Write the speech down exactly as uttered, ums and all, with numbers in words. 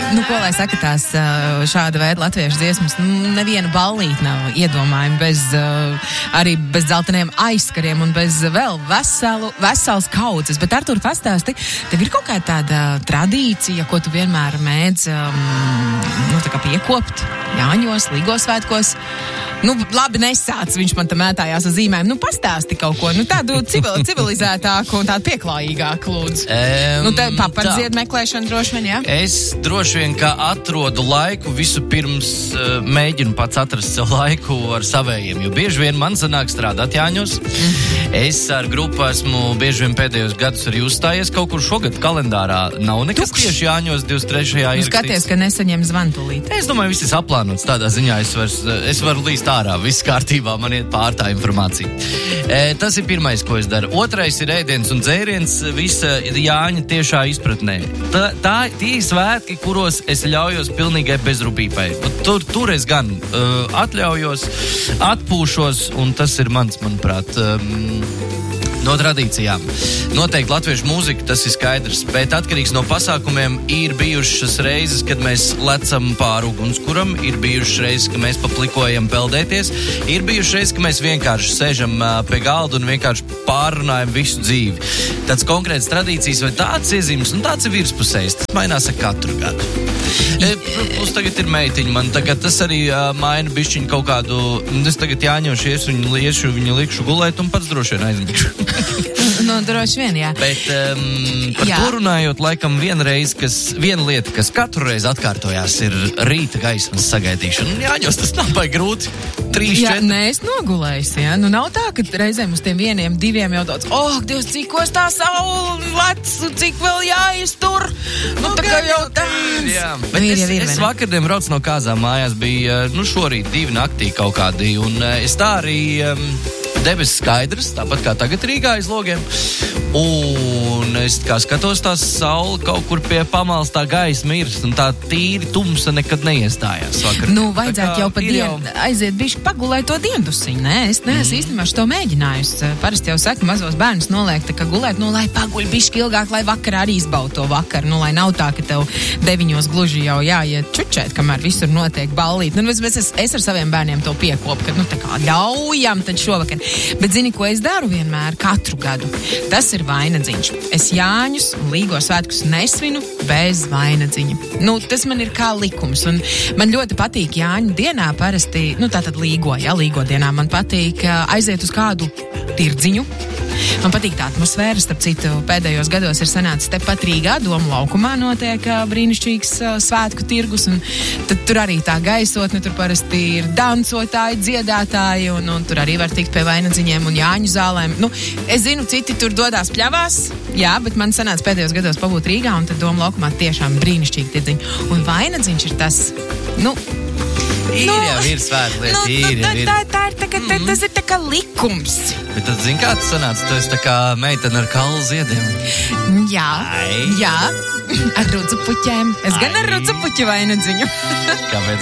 Nu, ko lai saka, tās šāda veida latviešu dziesmas, nu, nevienu ballīt nav iedomājumi bez, arī bez dzelteniem aizskariem un bez vēl veselu, vesels kaudzes. Bet, Artur, pastāsti, tev ir kaut kā tāda tradīcija, ko tu vienmēr mēdz, um, nu, tā kā piekopt Jāņos, Līgo svētkos? Nu, labi, nesāc, viņš man tam mētājās ar zīmēm. Nu, pastāsti kaut ko, nu, tādu civil, civilizētāku un tādu pieklājīgāku, lūdzu. Um, nu, te papardzied meklēšana droši vien, jā? Es droši vien, kā atrodu laiku, visu pirms uh, mēģinu pats atrast sev laiku ar savējiem, jo bieži vien man sanāk strādāt Jāņos. Mm. Es ar grupu esmu bieži vien pēdējos gadus arī uzstājies kaut kur šogad kalendārā. Nav nekas Tukš. Tieši Jāņos divdesmit trešajā Nu, skaties, ka nesaņem zvantulīt. Es domāju, viss ir aplānots tādā ziņā, es, vairs, es varu līst ārā, viss kārtībā, man iet pār tā informācija. E, tas ir pirmais, ko es daru. Otrais ir ēdiens un dzēriens visa Jāņa tiešā izpratnē. Tā, tā tie svētki, kuros es ļaujos pilnīgai bezrūpībai. Tur, tur es gan uh, atļaujos, atpūšos, un tas ir mans, manuprāt, um, no tradīcijām. Noteikti latviešu mūzika, tas ir skaidrs, bet atkarīgs no pasākumiem ir bijušas reizes, kad mēs lecam pāri ugunskuram, ir bijušas reizes, ka mēs paplikojam peldēties, ir bijušas reizes, ka mēs vienkārši sēžam uh, pie galda un vienkārši pārrunājam visu dzīvi. Tāds konkrēts tradīcijas vai tāds iezīmes, un tāds ir virspusējs, tas mainās ar katru gadu. E, plus tagad ir meitiņa, man tagad tas arī uh, maina bišķiņu kaut kādu, es tagad jāņošu ies, viņu liešu, viņu likšu gulēt un pats droši vien aizmigšu. Nu, droši vien, jā. Bet um, par jā. To runājot, laikam vienreiz, kas, viena lieta, kas katru reizi atkārtojās, ir rīta gaismas sagaidīšana. Un Jāņos tas nav baigi grūti. Trīs, jā, četri. Nē, es nogulējis, jā. Nu, nav tā, ka reizēm uz tiem vieniem, diviem jau tāds, oh, Dievs, cikos tā saule lec, cik vēl jāiztur. Nu, tā kā jau tāds. Jā, bet ir, es, ir, es vakardien braucu no Kāzām mājās, bija, nu, šorīt divi naktī kaut kādi, un es tā arī... Um, Debesis skaidrs, tāpat kā tagad Rīgā aiz logiem. Un es kā skatos, tā saule kaut kur pie pamals tā gaisma ir, un tā tīri tumsa nekad neiestājās vakar. Nu, vajadzētu jau pa dienu jau... aiziet bišķi pagulēt to diendusiņu, nē? Es neesmu mm. īstenībā šo mēģinājusi. Parasti jau saka, mazos bērnus noliek, tā kā gulēt, nu, lai paguļ bišķi ilgāk, lai vakarā arī izbaudu to vakaru. Nu, lai nav tā, ka tev deviņos gluži jau jāiet čučēt, kamēr visur notiek ballīt. Nu, es, es, es ar saviem bērniem to piekopu, ka, nu, tā kā ļaujam tad šovakar. Bet zini, ko es daru vienmēr, katru gadu? Tas ir vainadziņš. Es Jāņus un Līgo svētkus nesvinu bez vainadziņa. Nu, tas man ir kā likums. Un man ļoti patīk Jāņu dienā parasti, nu tātad Līgo, jā, Līgo dienā man patīk aiziet uz kādu tirdziņu. Man patīk tā atmosfēra, starp citu, pēdējos gados ir sanācis tepat Rīgā, Domu laukumā notiek brīnišķīgs svētku tirgus, un tad tur arī tā gaisotne, tur parasti ir dancotāji, dziedātāji, un, un tur arī var tikt pie vainadziņiem un Jāņu zālēm. Nu, es zinu, citi tur dodās pļavās, jā, bet man sanāca pēdējos gados pabūt Rīgā, un tad Domu laukumā tiešām brīnišķīgi tirdziņi. Un vainadziņš ir tas, nu... Ir nu, jau ir svēta lieta, nu, ir, nu, ir. Tā, tā ir tā, ka, tā, tas ir tā kā likums. Bet tad, zini, kā tas sanāca? Tu esi tā kā meitene ar kalu ziediem. Jā, Ai. jā, ar rudzu puķēm. Es Ai. gan ar rudzu puķu vainadziņu. Kāpēc?